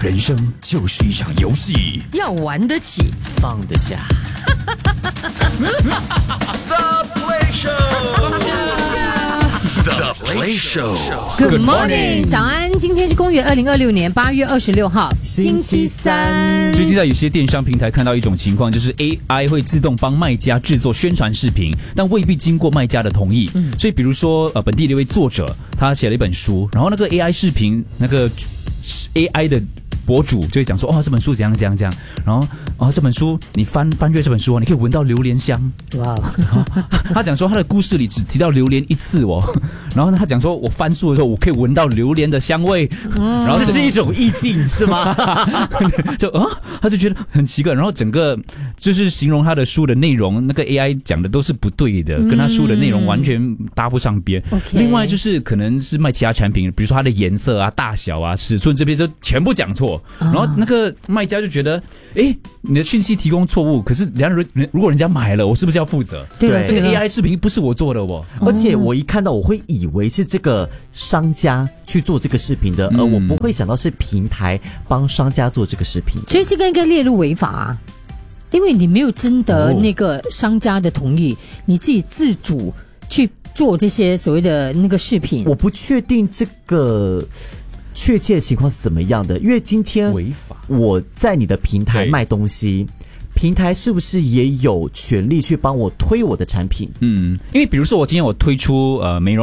人生就是一场游戏， 要玩得起， 放得下。 The Play Show，The Play Show。 Good morning， 早安！今天是公元2026年8月26号，星期三。 最近在有些电商平台看到一种情况，就是 AI 会自动帮卖家制作宣传视频，但未必经过卖家的同意。所以比如说本地的一位作者，他写了一本书，然后那个 AI 视频那个 AI 的博主就会讲说，这本书怎样，然后这本书你翻阅这本书你可以闻到榴莲香。 哇， 他讲说他的故事里只提到榴莲一次然后他讲说我翻书的时候我可以闻到榴莲的香味，然后这是一种意境是吗？ 他就觉得很奇怪，然后整个就是形容他的书的内容，那个 AI 讲的都是不对的，跟他书的内容完全搭不上边。另外就是可能是卖其他产品，比如说它的颜色啊、大小啊、尺寸这边就全部讲错，然后那个卖家就觉得，你的讯息提供错误，可是如果人家买了，我是不是要负责？ 对了， 这个 AI 视频不是我做的而且我一看到我会以为是这个商家去做这个视频的，而我不会想到是平台帮商家做这个视频。 所以这个应该列入违法啊，因为你没有征得那个商家的同意，你自己自主去做这些所谓的那个视频。 我不确定这个确切情况是怎么样的，因为今天违法， 我在你的平台卖东西，平台是不是也有权利去帮我推我的产品？ 因为比如说我今天我推出美容